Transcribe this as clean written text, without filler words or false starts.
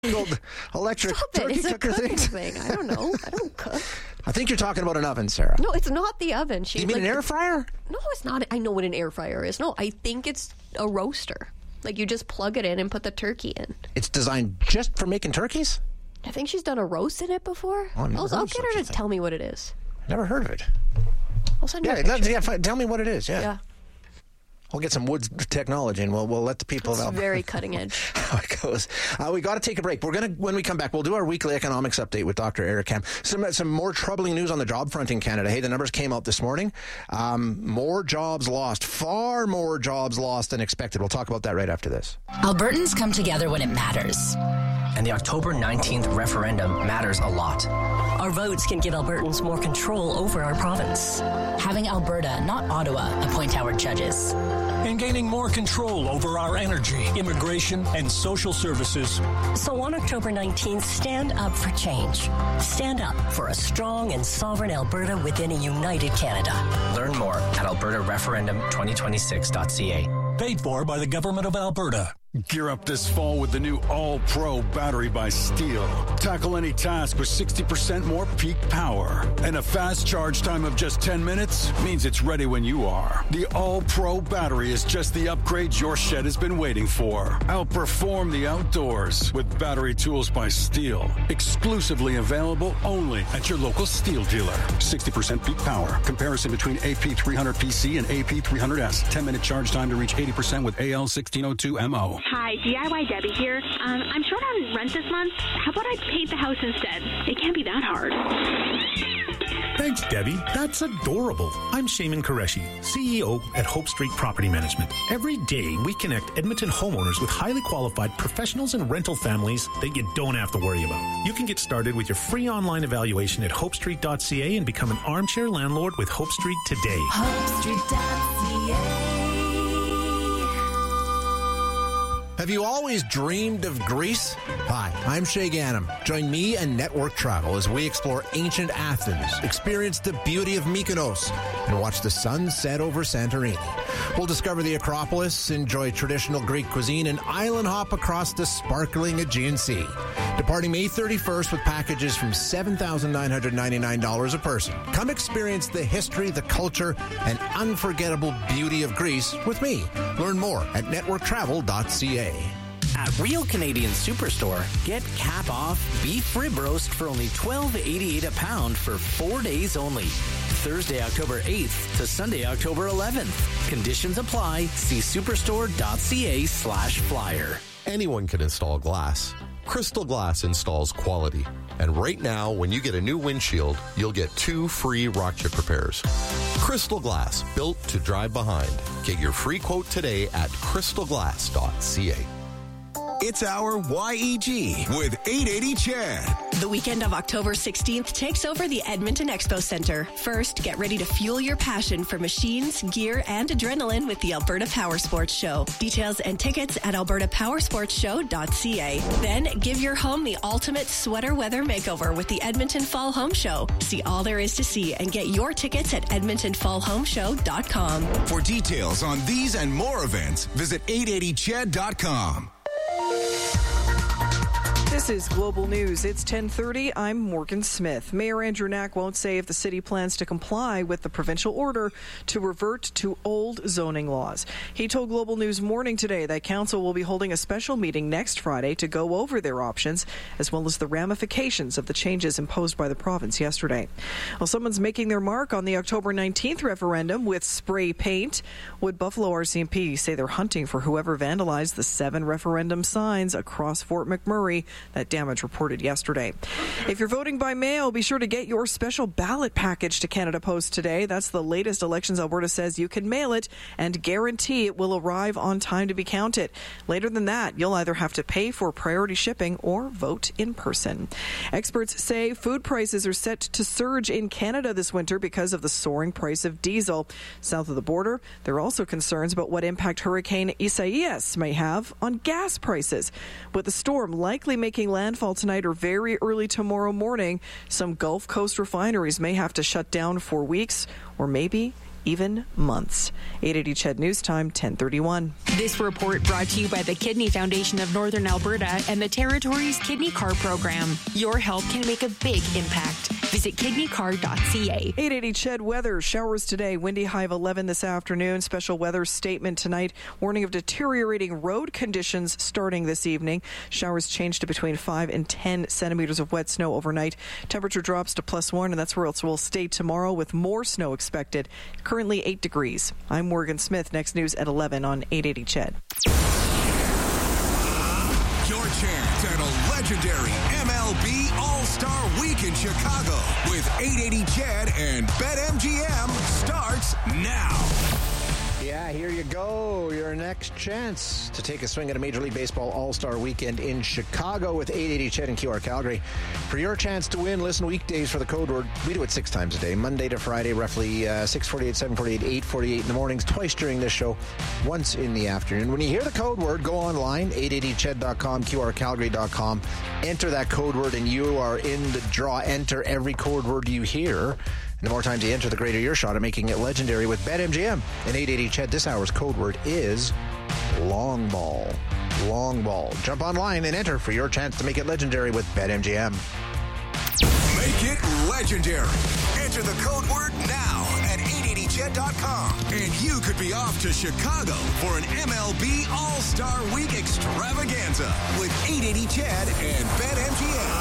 Electric Stop turkey it. It's cooker a cooking thing. thing. I don't know. I don't cook. I think you're talking about an oven, Sarah. No, it's not the oven. You mean an air fryer? No, it's not. I know what an air fryer is. No, I think it's a roaster. Like you just plug it in and put the turkey in. It's designed just for making turkeys? I think she's done a roast in it before. Oh, I'll get her to tell me what it is. Never heard of it. I'll send you a picture. Tell me what it is. Yeah. We'll get some wood technology and we'll let the people know. It's very cutting edge. How it goes. We got to take a break. When we come back, we'll do our weekly economics update with Dr. Eric Kam. Some more troubling news on the job front in Canada. Hey, the numbers came out this morning. More jobs lost. Far more jobs lost than expected. We'll talk about that right after this. Albertans come together when it matters. And the October 19th referendum matters a lot. Our votes can give Albertans more control over our province. Having Alberta, not Ottawa, appoint our judges. And gaining more control over our energy, immigration, and social services. So on October 19th, stand up for change. Stand up for a strong and sovereign Alberta within a united Canada. Learn more at albertareferendum2026.ca. Paid for by the Government of Alberta. Gear up this fall with the new All-Pro battery by Steel. Tackle any task with 60% more peak power. And a fast charge time of just 10 minutes means it's ready when you are. The All-Pro battery is just the upgrade your shed has been waiting for. Outperform the outdoors with battery tools by Steel. Exclusively available only at your local Steel dealer. 60% peak power. Comparison between AP300PC and AP300S. 10-minute charge time to reach 80% with AL1602MO. Hi, DIY Debbie here. I'm short on rent this month. How about I paint the house instead? It can't be that hard. Thanks, Debbie. That's adorable. I'm Shaman Qureshi, CEO at Hope Street Property Management. Every day, we connect Edmonton homeowners with highly qualified professionals and rental families that you don't have to worry about. You can get started with your free online evaluation at hopestreet.ca and become an armchair landlord with Hope Street today. HopeStreet.ca. Have you always dreamed of Greece? Hi, I'm Shay Ganem. Join me and Network Travel as we explore ancient Athens, experience the beauty of Mykonos, and watch the sun set over Santorini. We'll discover the Acropolis, enjoy traditional Greek cuisine, and island hop across the sparkling Aegean Sea. Departing May 31st with packages from $7,999 a person. Come experience the history, the culture, and unforgettable beauty of Greece with me. Learn more at networktravel.ca. At Real Canadian Superstore, get cap off beef rib roast for only $12.88 a pound for 4 days only. Thursday, October 8th to Sunday, October 11th. Conditions apply. See superstore.ca/flyer. Anyone can install glass. Crystal Glass installs quality. And right now, when you get a new windshield, you'll get 2 free rock chip repairs. Crystal Glass, built to drive behind. Get your free quote today at crystalglass.ca. It's our YEG with 880 Chad. The weekend of October 16th takes over the Edmonton Expo Center. First, get ready to fuel your passion for machines, gear, and adrenaline with the Alberta Power Sports Show. Details and tickets at albertapowersportshow.ca. Then, give your home the ultimate sweater weather makeover with the Edmonton Fall Home Show. See all there is to see and get your tickets at edmontonfallhomeshow.com. For details on these and more events, visit 880chad.com. This is Global News. It's 10:30. I'm Morgan Smith. Mayor Andrew Knack won't say if the city plans to comply with the provincial order to revert to old zoning laws. He told Global News Morning today that council will be holding a special meeting next Friday to go over their options, as well as the ramifications of the changes imposed by the province yesterday. Well, someone's making their mark on the October 19th referendum with spray paint. Wood Buffalo RCMP say they're hunting for whoever vandalized the 7 referendum signs across Fort McMurray that damage reported yesterday. If you're voting by mail, be sure to get your special ballot package to Canada Post today. That's the latest. Elections Alberta says you can mail it and guarantee it will arrive on time to be counted. Later than that, you'll either have to pay for priority shipping or vote in person. Experts say food prices are set to surge in Canada this winter because of the soaring price of diesel. South of the border, there are also concerns about what impact Hurricane Isaias may have on gas prices. With the storm likely making landfall tonight or very early tomorrow morning, some Gulf Coast refineries may have to shut down for weeks or maybe even months. 880 CHED News Time, 10:31. This report brought to you by the Kidney Foundation of Northern Alberta and the Territory's Kidney Card program. Your help can make a big impact. Visit kidneycard.ca. 880 CHED weather. Showers today. Windy high of 11 this afternoon. Special weather statement tonight. Warning of deteriorating road conditions starting this evening. Showers change to between 5 and 10 centimeters of wet snow overnight. Temperature drops to +1, and that's where it will stay tomorrow with more snow expected. Currently 8 degrees. I'm Morgan Smith. Next news at 11 on 880 CHED. Your chance at a legendary MLB All-Star Week in Chicago with 880 CHED and BetMGM starts now. Yeah, here you go. Your next chance to take a swing at a Major League Baseball All-Star Weekend in Chicago with 880 CHED and QR Calgary. For your chance to win, listen weekdays for the code word. We do it 6 times a day, Monday to Friday, roughly 6:48, 7:48, 8:48 in the mornings, twice during this show, once in the afternoon. When you hear the code word, go online, 880ched.com, QRCalgary.com. Enter that code word and you are in the draw. Enter every code word you hear. And the more times you enter, the greater your shot at making it legendary with BetMGM. And 880 CHED, this hour's code word is long ball. Long ball. Jump online and enter for your chance to make it legendary with BetMGM. Make it legendary. Enter the code word now at 880ched.com. And you could be off to Chicago for an MLB All-Star Week extravaganza with 880 CHED and BetMGM.